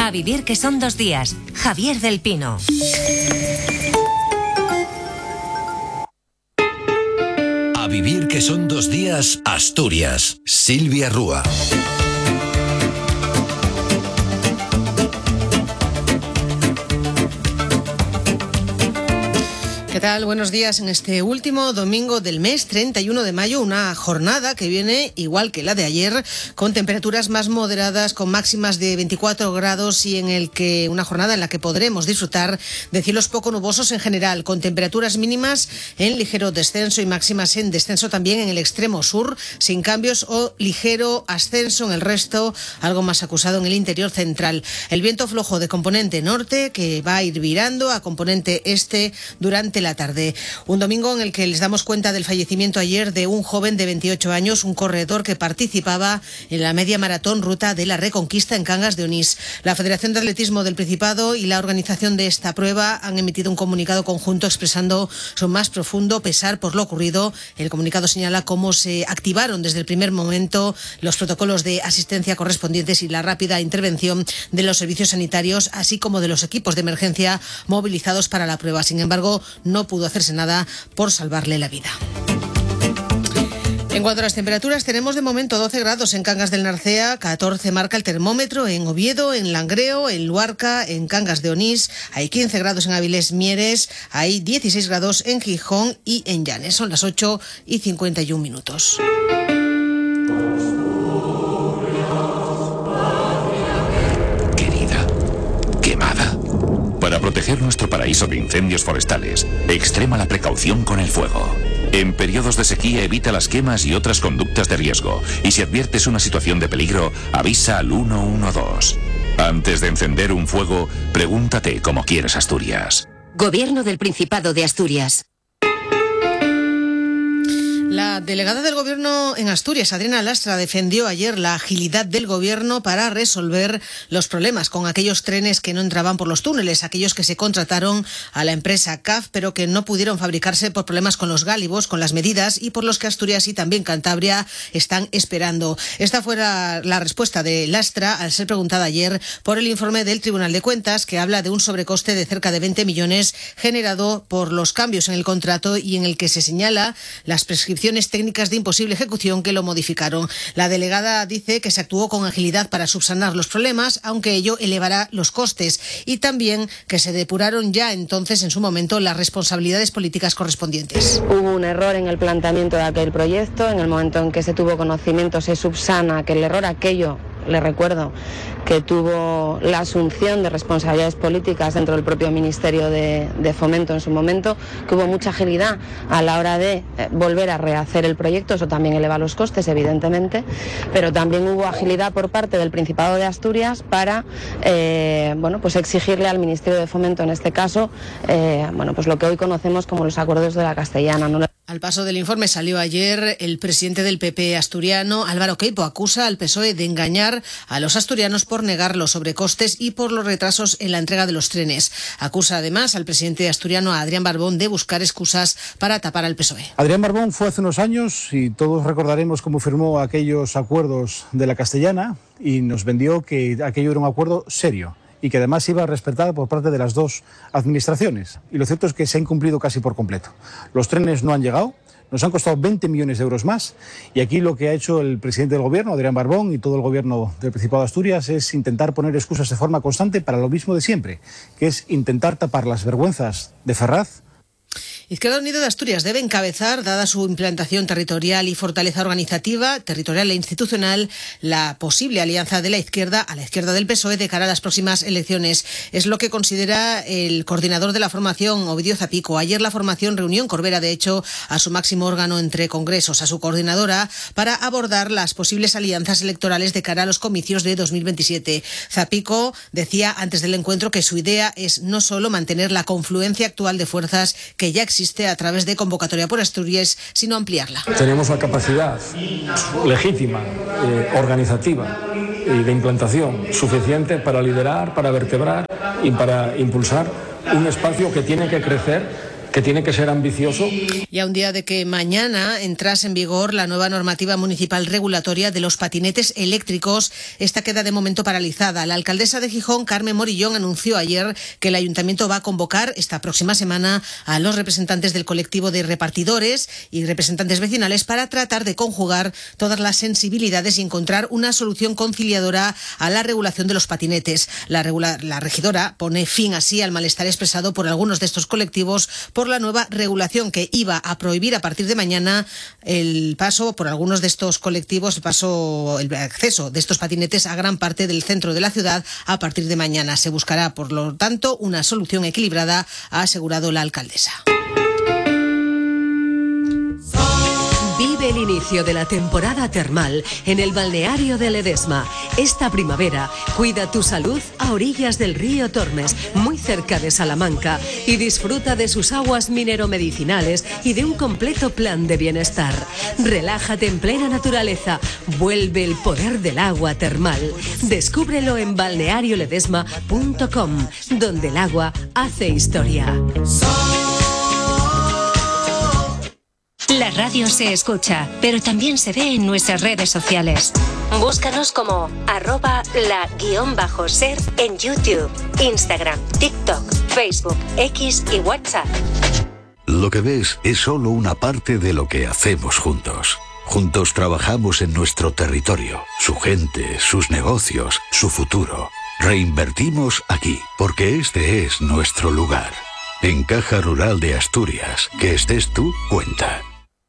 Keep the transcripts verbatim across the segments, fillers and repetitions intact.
A vivir que son dos días. Javier del Pino. A vivir que son dos días, Asturias. Silvia Rúa. ¿Qué tal? Buenos días. En este último domingo del mes, treinta y uno de mayo, una jornada que viene igual que la de ayer, con temperaturas más moderadas, con máximas de veinticuatro grados y en el que una jornada en la que podremos disfrutar de cielos poco nubosos en general, con temperaturas mínimas en ligero descenso y máximas en descenso también en el extremo sur, sin cambios o ligero ascenso en el resto, algo más acusado en el interior central. El viento flojo de componente norte que va a ir virando a componente este durante la la tarde. Un domingo en el que les damos cuenta del fallecimiento ayer de un joven de veintiocho años, un corredor que participaba en la media maratón Ruta de la Reconquista en Cangas de Onís. La Federación de Atletismo del Principado y la organización de esta prueba han emitido un comunicado conjunto expresando su más profundo pesar por lo ocurrido. El comunicado señala cómo se activaron desde el primer momento los protocolos de asistencia correspondientes y la rápida intervención de los servicios sanitarios, así como de los equipos de emergencia movilizados para la prueba. Sin embargo, no No pudo hacerse nada por salvarle la vida. En cuanto a las temperaturas, tenemos de momento doce grados en Cangas del Narcea, catorce marca el termómetro en Oviedo, en Langreo, en Luarca, en Cangas de Onís, hay quince grados en Avilés Mieres, hay dieciséis grados en Gijón y en Llanes. Son las ocho y cincuenta y un minutos. Querida, quemada. Para proteger nuestro paraíso de incendios forestales, extrema la precaución con el fuego. En periodos de sequía evita las quemas y otras conductas de riesgo. Y si adviertes una situación de peligro, avisa al uno uno dos. Antes de encender un fuego, pregúntate cómo quieres Asturias. Gobierno del Principado de Asturias. La delegada del Gobierno en Asturias, Adriana Lastra, defendió ayer la agilidad del Gobierno para resolver los problemas con aquellos trenes que no entraban por los túneles, aquellos que se contrataron a la empresa C A F, pero que no pudieron fabricarse por problemas con los gálibos, con las medidas y por los que Asturias y también Cantabria están esperando. Esta fue la, la respuesta de Lastra al ser preguntada ayer por el informe del Tribunal de Cuentas, que habla de un sobrecoste de cerca de veinte millones generado por los cambios en el contrato y en el que se señala las prescripciones técnicas de imposible ejecución que lo modificaron. La delegada dice que se actuó con agilidad para subsanar los problemas, aunque ello elevará los costes, y también que se depuraron ya entonces en su momento las responsabilidades políticas correspondientes. Hubo un error en el planteamiento de aquel proyecto. En el momento en que se tuvo conocimiento se subsana que el error aquello, le recuerdo, que tuvo la asunción de responsabilidades políticas dentro del propio Ministerio de, de Fomento en su momento, que hubo mucha agilidad a la hora de eh, volver a rehacer el proyecto. Eso también eleva los costes, evidentemente, pero también hubo agilidad por parte del Principado de Asturias para eh, bueno, pues exigirle al Ministerio de Fomento, en este caso, eh, bueno, pues lo que hoy conocemos como los acuerdos de la Castellana, ¿no? Al paso del informe salió ayer el presidente del P P asturiano, Álvaro Queipo, acusa al P S O E de engañar a los asturianos por negar los sobrecostes y por los retrasos en la entrega de los trenes. Acusa además al presidente asturiano, a Adrián Barbón, de buscar excusas para tapar al P S O E. Adrián Barbón fue hace unos años y todos recordaremos cómo firmó aquellos acuerdos de la Castellana y nos vendió que aquello era un acuerdo serio y que además iba a respetar por parte de las dos administraciones. Y lo cierto es que se ha incumplido casi por completo. Los trenes no han llegado, nos han costado veinte millones de euros más, y aquí lo que ha hecho el presidente del Gobierno, Adrián Barbón, y todo el Gobierno del Principado de Asturias es intentar poner excusas de forma constante para lo mismo de siempre, que es intentar tapar las vergüenzas de Ferraz. Izquierda Unida de Asturias debe encabezar, dada su implantación territorial y fortaleza organizativa, territorial e institucional, la posible alianza de la izquierda a la izquierda del P S O E de cara a las próximas elecciones. Es lo que considera el coordinador de la formación, Ovidio Zapico. Ayer la formación reunió en Corbera, de hecho, a su máximo órgano entre congresos, a su coordinadora, para abordar las posibles alianzas electorales de cara a los comicios de dos mil veintisiete. Zapico decía antes del encuentro que su idea es no solo mantener la confluencia actual de fuerzas que ya existe existe a través de convocatoria por Asturias, sino ampliarla. Tenemos la capacidad legítima, eh, organizativa y de implantación suficiente para liderar, para vertebrar y para impulsar un espacio que tiene que crecer que tiene que ser ambicioso. Y a un día de que mañana entrase en vigor la nueva normativa municipal regulatoria de los patinetes eléctricos, esta queda de momento paralizada. La alcaldesa de Gijón, Carmen Morillón, anunció ayer que el ayuntamiento va a convocar esta próxima semana a los representantes del colectivo de repartidores y representantes vecinales para tratar de conjugar todas las sensibilidades y encontrar una solución conciliadora a la regulación de los patinetes. La, regula- la regidora pone fin así al malestar expresado por algunos de estos colectivos por la nueva regulación que iba a prohibir a partir de mañana el paso por algunos de estos colectivos, el paso, el acceso de estos patinetes a gran parte del centro de la ciudad a partir de mañana. Se buscará, por lo tanto, una solución equilibrada, ha asegurado la alcaldesa. Vive el inicio de la temporada termal en el balneario de Ledesma. Esta primavera, cuida tu salud a orillas del río Tormes, muy cerca de Salamanca, y disfruta de sus aguas mineromedicinales y de un completo plan de bienestar. Relájate en plena naturaleza. Vuelve el poder del agua termal. Descúbrelo en balneario ledesma punto com, donde el agua hace historia. La radio se escucha, pero también se ve en nuestras redes sociales. Búscanos como arroba la guión bajo ser en YouTube, Instagram, TikTok, Facebook, X y WhatsApp. Lo que ves es solo una parte de lo que hacemos juntos. Juntos trabajamos en nuestro territorio, su gente, sus negocios, su futuro. Reinvertimos aquí, porque este es nuestro lugar. En Caja Rural de Asturias, que estés tú, cuenta.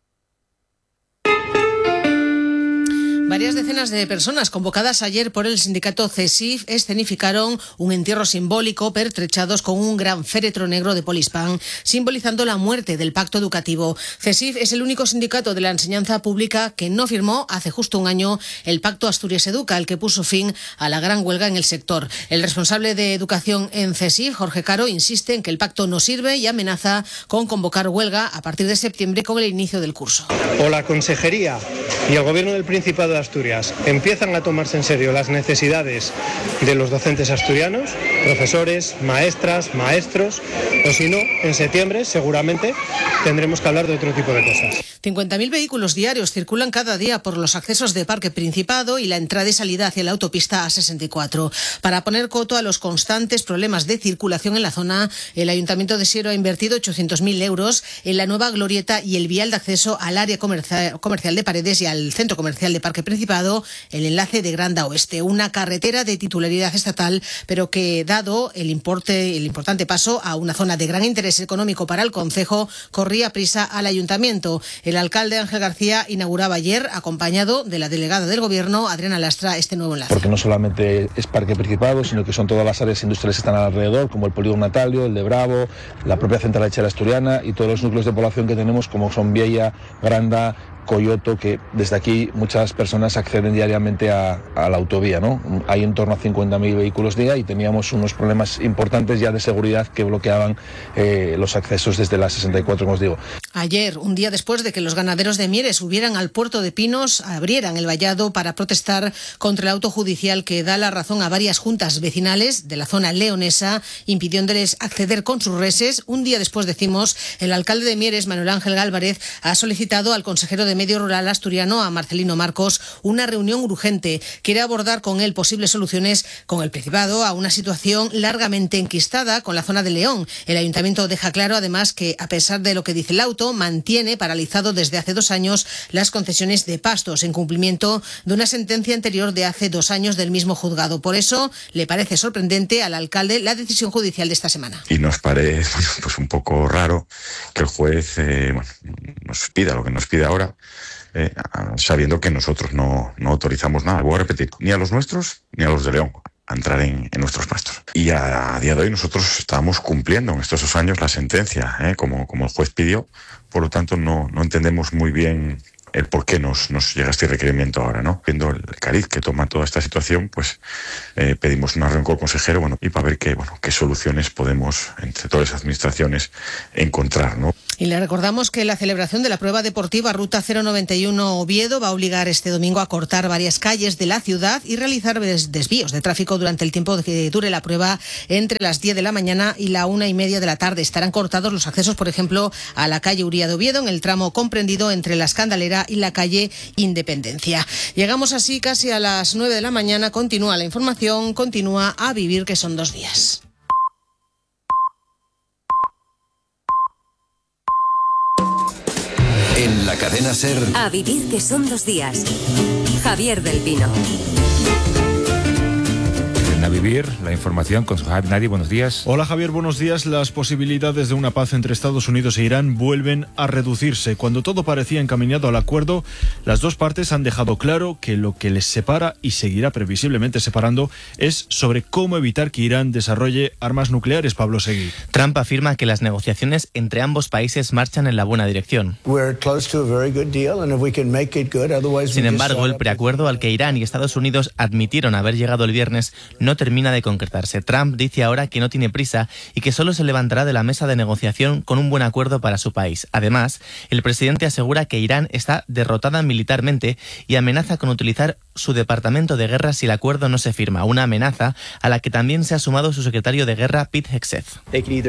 Varias decenas de personas convocadas ayer por el sindicato CESIF escenificaron un entierro simbólico pertrechados con un gran féretro negro de Polispan, simbolizando la muerte del pacto educativo. CESIF es el único sindicato de la enseñanza pública que no firmó hace justo un año el pacto Asturias Educa, el que puso fin a la gran huelga en el sector. El responsable de educación en CESIF, Jorge Caro, insiste en que el pacto no sirve y amenaza con convocar huelga a partir de septiembre con el inicio del curso. O la Consejería y el Gobierno del Principado de Asturias empiezan a tomarse en serio las necesidades de los docentes asturianos, profesores, maestras, maestros, o si no, en septiembre seguramente tendremos que hablar de otro tipo de cosas. cincuenta mil vehículos diarios circulan cada día por los accesos de Parque Principado y la entrada y salida hacia la autopista A sesenta y cuatro. Para poner coto a los constantes problemas de circulación en la zona, el Ayuntamiento de Siero ha invertido ochocientos mil euros en la nueva glorieta y el vial de acceso al área comercial, comercial de Paredes y al centro comercial de Parque Principado, el enlace de Granda Oeste, una carretera de titularidad estatal, pero que, dado el importe, el importante paso a una zona de gran interés económico para el concejo, corría prisa al Ayuntamiento. El alcalde Ángel García inauguraba ayer, acompañado de la delegada del Gobierno, Adriana Lastra, este nuevo enlace. Porque no solamente es Parque Principado, sino que son todas las áreas industriales que están alrededor, como el Polígono Natalio, el de Bravo, la propia Central Lechera Asturiana y todos los núcleos de población que tenemos, como son Viella, Granda, Coyoto, que desde aquí muchas personas acceden diariamente a, a la autovía, ¿no? Hay en torno a cincuenta mil vehículos día y teníamos unos problemas importantes ya de seguridad que bloqueaban eh, los accesos desde la sesenta y cuatro, como os digo. Ayer, un día después de que los ganaderos de Mieres subieran al puerto de Pinos, abrieran el vallado para protestar contra el auto judicial que da la razón a varias juntas vecinales de la zona leonesa, impidiéndoles acceder con sus reses. Un día después, decimos, el alcalde de Mieres, Manuel Ángel Álvarez, ha solicitado al consejero de Medio Rural asturiano, a Marcelino Marcos, una reunión urgente. Quiere abordar con él posibles soluciones con el Principado a una situación largamente enquistada con la zona de León. El ayuntamiento deja claro, además, que a pesar de lo que dice el auto, mantiene paralizado desde hace dos años las concesiones de pastos, en cumplimiento de una sentencia anterior de hace dos años del mismo juzgado. Por eso le parece sorprendente al alcalde la decisión judicial de esta semana. Y nos parece pues un poco raro que el juez eh, bueno, nos pida lo que nos pide ahora, eh, sabiendo que nosotros no, no autorizamos nada. Voy a repetir, ni a los nuestros ni a los de León a entrar en, en nuestros pastos. Y a, a día de hoy nosotros estamos cumpliendo en estos dos años la sentencia, eh, como, como el juez pidió. Por lo tanto, no, no entendemos muy bien el por qué nos, nos llega este requerimiento ahora, ¿no? Viendo el cariz que toma toda esta situación, pues eh, pedimos una reunión con el consejero, bueno, y para ver qué, bueno, qué soluciones podemos, entre todas las administraciones, encontrar, ¿no? Y le recordamos que la celebración de la prueba deportiva Ruta cero noventa y uno Oviedo va a obligar este domingo a cortar varias calles de la ciudad y realizar desvíos de tráfico durante el tiempo que dure la prueba entre las diez de la mañana y la una y media de la tarde. Estarán cortados los accesos, por ejemplo, a la calle Uría de Oviedo, en el tramo comprendido entre la Escandalera y la calle Independencia. Llegamos así casi a las nueve de la mañana. Continúa la información, continúa A Vivir, que son dos días. En la cadena SER. A Vivir, que son dos días. Javier del Pino. A Vivir, la información con Javier Nadi. Buenos días. Hola Javier, buenos días. Las posibilidades de una paz entre Estados Unidos e Irán vuelven a reducirse. Cuando todo parecía encaminado al acuerdo, las dos partes han dejado claro que lo que les separa y seguirá previsiblemente separando es sobre cómo evitar que Irán desarrolle armas nucleares. Pablo Seguí. Trump afirma que las negociaciones entre ambos países marchan en la buena dirección. Sin embargo, el preacuerdo al que Irán y Estados Unidos admitieron haber llegado el viernes no termina de concretarse. Trump dice ahora que no tiene prisa y que solo se levantará de la mesa de negociación con un buen acuerdo para su país. Además, el presidente asegura que Irán está derrotada militarmente y amenaza con utilizar su departamento de guerra si el acuerdo no se firma, una amenaza a la que también se ha sumado su secretario de guerra, Pete Hegseth.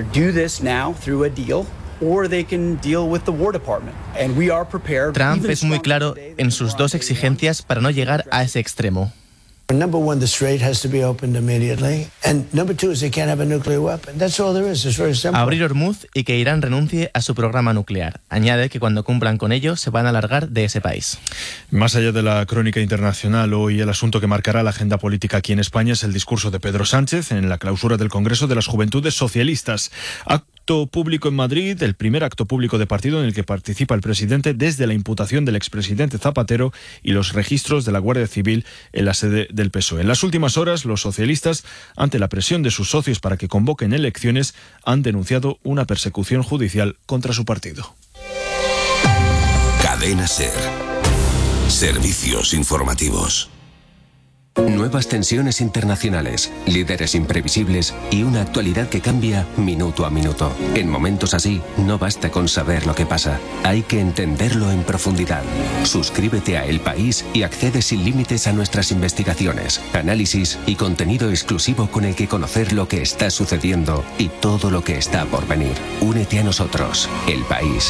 Trump es muy claro en sus dos exigencias para no llegar a ese extremo. Number one, the strait has to be opened immediately. And number two is they can't have a nuclear weapon. That's all there is. It's very simple. Abrir Hormuz y que Irán renuncie a su programa nuclear. Añade que cuando cumplan con ello se van a largar de ese país. Más allá de la crónica internacional, hoy el asunto que marcará la agenda política aquí en España es el discurso de Pedro Sánchez en la clausura del Congreso de las Juventudes Socialistas. Acto público en Madrid, el primer acto público de partido en el que participa el presidente desde la imputación del expresidente Zapatero y los registros de la Guardia Civil en la sede del P S O E. En las últimas horas, los socialistas, ante la presión de sus socios para que convoquen elecciones, han denunciado una persecución judicial contra su partido. Cadena SER. Servicios informativos. Nuevas tensiones internacionales, líderes imprevisibles y una actualidad que cambia minuto a minuto. En momentos así, no basta con saber lo que pasa, hay que entenderlo en profundidad. Suscríbete a El País y accede sin límites a nuestras investigaciones, análisis y contenido exclusivo con el que conocer lo que está sucediendo y todo lo que está por venir. Únete a nosotros, El País.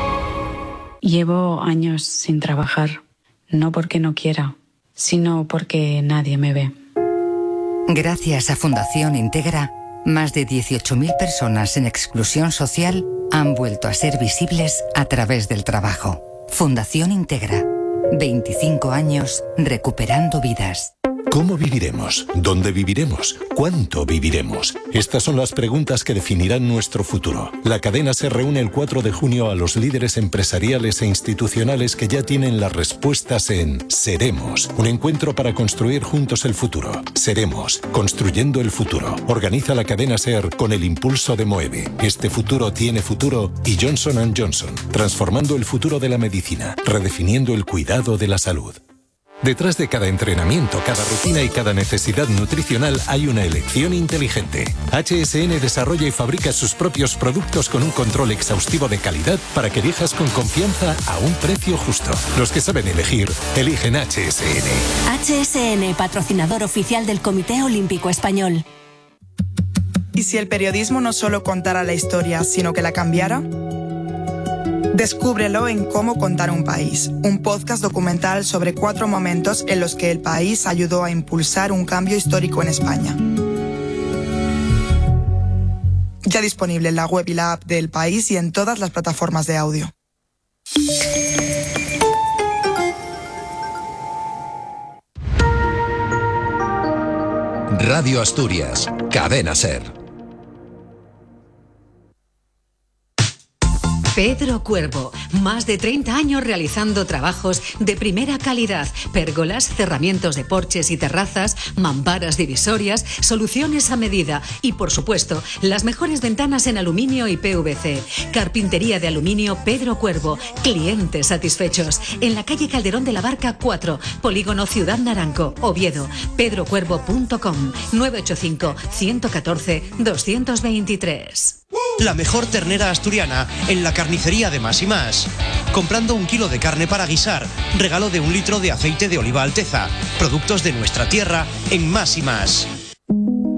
Llevo años sin trabajar, no porque no quiera, sino porque nadie me ve. Gracias a Fundación Integra, más de dieciocho mil personas en exclusión social han vuelto a ser visibles a través del trabajo. Fundación Integra, veinticinco años recuperando vidas. ¿Cómo viviremos? ¿Dónde viviremos? ¿Cuánto viviremos? Estas son las preguntas que definirán nuestro futuro. La cadena se reúne el cuatro de junio a los líderes empresariales e institucionales que ya tienen las respuestas en Seremos, un encuentro para construir juntos el futuro. Seremos, construyendo el futuro. Organiza la cadena SER con el impulso de Moeve. Este futuro tiene futuro y Johnson and Johnson, transformando el futuro de la medicina, redefiniendo el cuidado de la salud. Detrás de cada entrenamiento, cada rutina y cada necesidad nutricional hay una elección inteligente. H S N desarrolla y fabrica sus propios productos con un control exhaustivo de calidad para que elijas con confianza a un precio justo. Los que saben elegir, eligen H S N. H S N, patrocinador oficial del Comité Olímpico Español. ¿Y si el periodismo no solo contara la historia, sino que la cambiara? Descúbrelo en Cómo contar un país, un podcast documental sobre cuatro momentos en los que el país ayudó a impulsar un cambio histórico en España. Ya disponible en la web y la app de El País y en todas las plataformas de audio. Radio Asturias, Cadena SER. Pedro Cuervo, más de treinta años realizando trabajos de primera calidad, pérgolas, cerramientos de porches y terrazas, mamparas divisorias, soluciones a medida y, por supuesto, las mejores ventanas en aluminio y P V C. Carpintería de aluminio Pedro Cuervo, clientes satisfechos. En la calle Calderón de la Barca cuatro, Polígono Ciudad Naranco, Oviedo. pedro cuervo punto com, nueve ocho cinco, uno uno cuatro, dos dos tres. la mejor ternera asturiana en la carnicería de Más y Más. Comprando un kilo de carne para guisar, regalo de un litro de aceite de oliva Alteza. Productos de nuestra tierra en Más y Más.